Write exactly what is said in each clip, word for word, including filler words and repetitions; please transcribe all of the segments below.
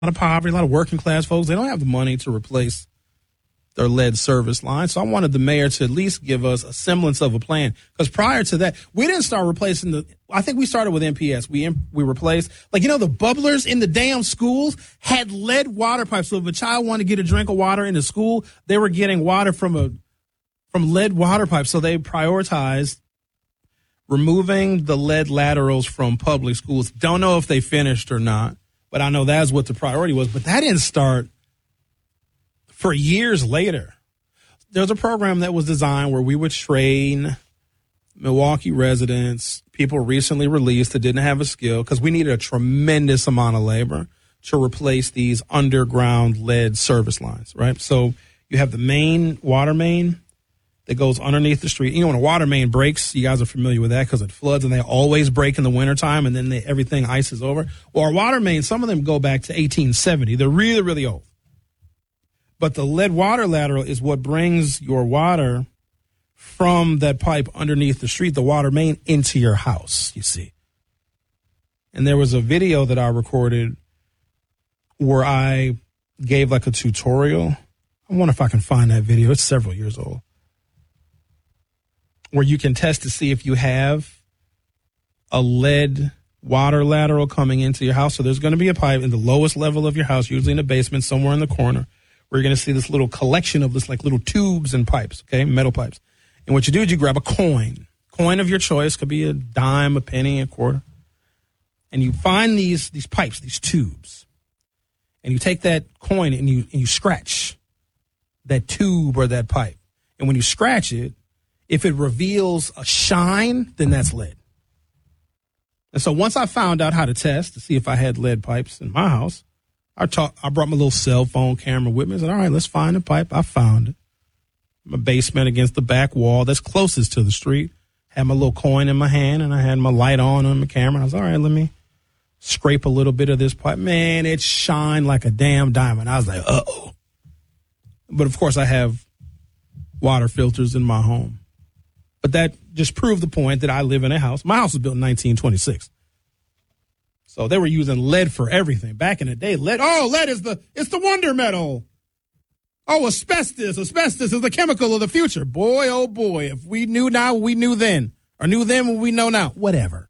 of poverty, a lot of working class folks. They don't have the money to replace their lead service line. So I wanted the mayor to at least give us a semblance of a plan. Because prior to that, we didn't start replacing the, I think we started with M P S. We we replaced, like, you know, the bubblers in the damn schools had lead water pipes. So if a child wanted to get a drink of water in the school, they were getting water from a from lead water pipes. So they prioritized removing the lead laterals from public schools. Don't know if they finished or not, but I know that's what the priority was. But that didn't start for years later. There's a program that was designed where we would train Milwaukee residents, people recently released that didn't have a skill, because we needed a tremendous amount of labor to replace these underground lead service lines, right? So you have the main water main that goes underneath the street. You know, when a water main breaks, you guys are familiar with that because it floods, and they always break in the wintertime, and then they, everything ices over. Well, our water mains, some of them go back to eighteen seventy. They're really, really old. But the lead water lateral is what brings your water from that pipe underneath the street, the water main, into your house, you see. And there was a video that I recorded where I gave like a tutorial. I wonder if I can find that video. It's several years old. Where you can test to see if you have a lead water lateral coming into your house. So there's going to be a pipe in the lowest level of your house, usually in the basement, somewhere in the corner, where you're going to see this little collection of this like little tubes and pipes, okay, metal pipes. And what you do is you grab a coin, coin of your choice, could be a dime, a penny, a quarter, and you find these these pipes, these tubes, and you take that coin and you and you scratch that tube or that pipe. And when you scratch it, if it reveals a shine, then that's lead. And so once I found out how to test to see if I had lead pipes in my house, I, talk, I brought my little cell phone camera with me. I said, all right, let's find the pipe. I found it. My basement against the back wall that's closest to the street. Had my little coin in my hand, and I had my light on on my camera. I was, all right, let me scrape a little bit of this pipe. Man, it shined like a damn diamond. I was like, uh-oh. But, of course, I have water filters in my home. But that just proved the point that I live in a house. My house was built in nineteen twenty-six. So they were using lead for everything. Back in the day, lead, oh, lead is the, it's the wonder metal. Oh, asbestos. Asbestos is the chemical of the future. Boy, oh, boy. If we knew now what we knew then, or knew then what we know now, whatever.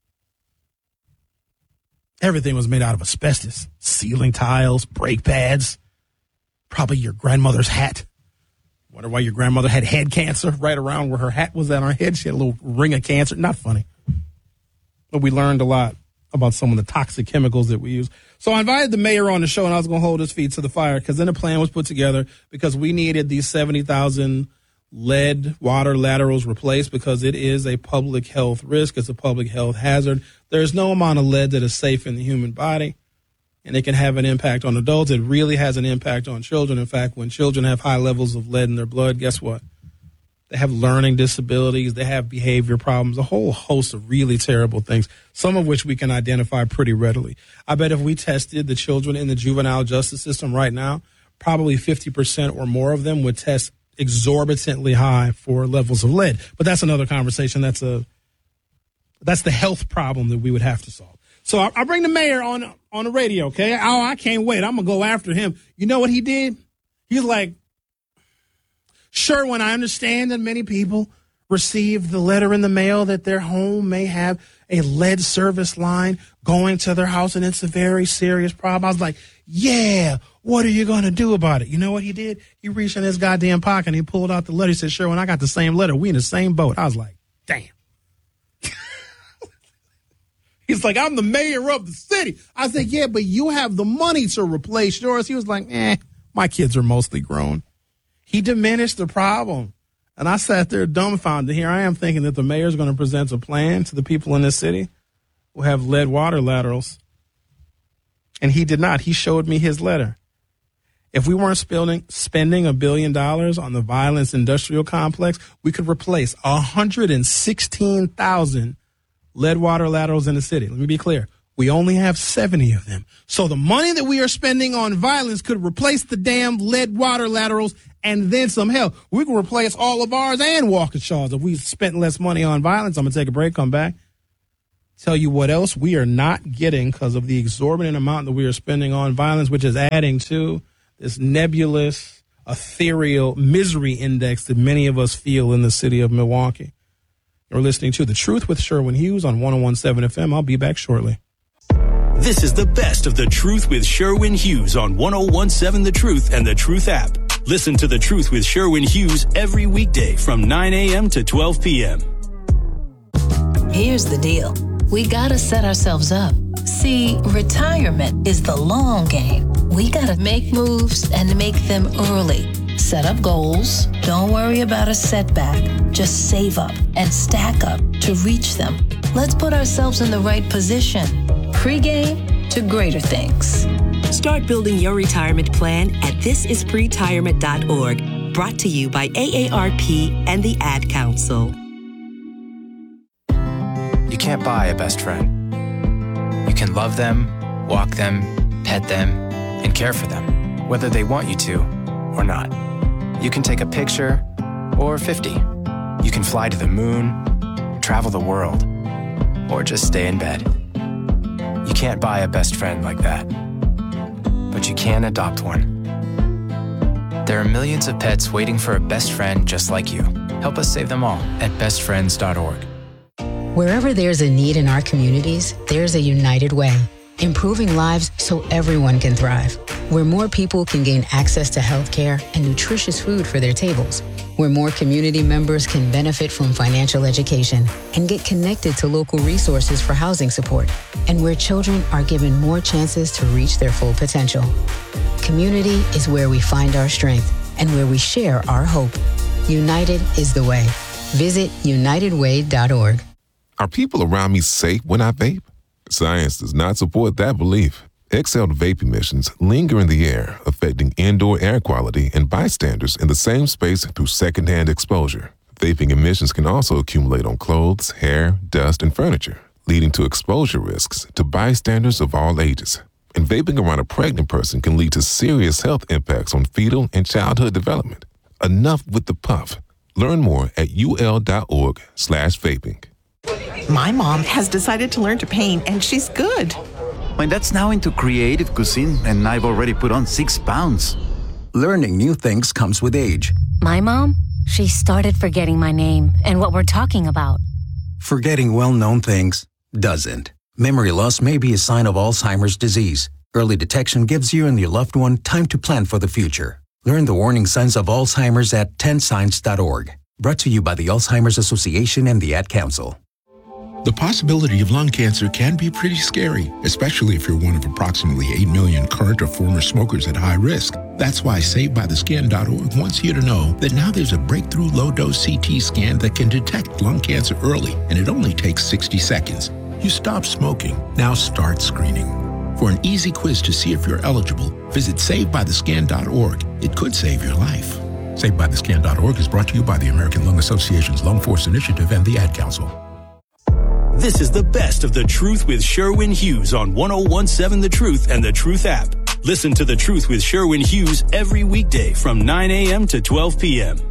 Everything was made out of asbestos. Ceiling tiles, brake pads, probably your grandmother's hat. Wonder why your grandmother had head cancer right around where her hat was at on her head. She had a little ring of cancer. Not funny. But we learned a lot about some of the toxic chemicals that we use. So I invited the mayor on the show, and I was going to hold his feet to the fire, because then a plan was put together because we needed these seventy thousand lead water laterals replaced because it is a public health risk. It's a public health hazard. There's no amount of lead that is safe in the human body, and it can have an impact on adults. It really has an impact on children. In fact, when children have high levels of lead in their blood, guess what? They have learning disabilities. They have behavior problems, a whole host of really terrible things, some of which we can identify pretty readily. I bet if we tested the children in the juvenile justice system right now, probably fifty percent or more of them would test exorbitantly high for levels of lead. But that's another conversation. That's a that's the health problem that we would have to solve. So I, I bring the mayor on on the radio, okay? Oh, I can't wait. I'm going to go after him. You know what he did? He's like, Sherwin, I understand that many people received the letter in the mail that their home may have a lead service line going to their house, and it's a very serious problem. I was like, yeah, what are you going to do about it? You know what he did? He reached in his goddamn pocket and he pulled out the letter. He said, Sherwin, I got the same letter. We in the same boat. I was like, damn. He's like, I'm the mayor of the city. I said, yeah, but you have the money to replace yours. He was like, eh, my kids are mostly grown. He diminished the problem. And I sat there dumbfounded. Here I am thinking that the mayor is going to present a plan to the people in this city who have lead water laterals. And he did not. He showed me his letter. If we weren't spending, spending a billion dollars on the violence industrial complex, we could replace one hundred sixteen thousand lead water laterals in the city. Let me be clear. We only have seventy of them. So the money that we are spending on violence could replace the damn lead water laterals and then some. Hell, we could replace all of ours and Walkershaw's if we spent less money on violence. I'm going to take a break, come back. Tell you what else we are not getting because of the exorbitant amount that we are spending on violence, which is adding to this nebulous, ethereal misery index that many of us feel in the city of Milwaukee. You're listening to The Truth with Sherwin Hughes on one oh one point seven F M. I'll be back shortly. This is the best of The Truth with Sherwin Hughes on one oh one point seven The Truth and The Truth app. Listen to The Truth with Sherwin Hughes every weekday from nine a.m. to twelve p.m. Here's the deal. We gotta set ourselves up. See, retirement is the long game. We gotta make moves and make them early. Set up goals. Don't worry about a setback. Just save up and stack up to reach them. Let's put ourselves in the right position. Pre-game to greater things. Start building your retirement plan at this is pretirement dot org. Brought to you by A A R P and the Ad Council. You can't buy a best friend. You can love them, walk them, pet them, and care for them, whether they want you to or not. You can take a picture or fifty. You can fly to the moon, travel the world, or just stay in bed. You can't buy a best friend like that, but you can adopt one. There are millions of pets waiting for a best friend just like you. Help us save them all at best friends dot org. Wherever there's a need in our communities, there's a United Way, improving lives so everyone can thrive. Where more people can gain access to health care and nutritious food for their tables. Where more community members can benefit from financial education and get connected to local resources for housing support. And where children are given more chances to reach their full potential. Community is where we find our strength and where we share our hope. United is the way. Visit united way dot org. Are people around me safe when I vape? Science does not support that belief. Exhaled vape emissions linger in the air, affecting indoor air quality and bystanders in the same space through secondhand exposure. Vaping emissions can also accumulate on clothes, hair, dust, and furniture, leading to exposure risks to bystanders of all ages. And vaping around a pregnant person can lead to serious health impacts on fetal and childhood development. Enough with the puff. Learn more at ul.org slash vaping. My mom has decided to learn to paint, and she's good. My dad's now into creative cuisine, and I've already put on six pounds. Learning new things comes with age. My mom, she started forgetting my name and what we're talking about. Forgetting well-known things doesn't. Memory loss may be a sign of Alzheimer's disease. Early detection gives you and your loved one time to plan for the future. Learn the warning signs of Alzheimer's at ten signs dot org. Brought to you by the Alzheimer's Association and the Ad Council. The possibility of lung cancer can be pretty scary, especially if you're one of approximately eight million current or former smokers at high risk. That's why Saved By The Skin dot org wants you to know that now there's a breakthrough low-dose C T scan that can detect lung cancer early, and it only takes sixty seconds. You stop smoking. Now start screening. For an easy quiz to see if you're eligible, visit Saved By The Skin dot org. It could save your life. Saved By The Skin dot org is brought to you by the American Lung Association's Lung Force Initiative and the Ad Council. This is the best of The Truth with Sherwin Hughes on one oh one point seven The Truth and The Truth app. Listen to The Truth with Sherwin Hughes every weekday from nine a.m. to twelve p.m.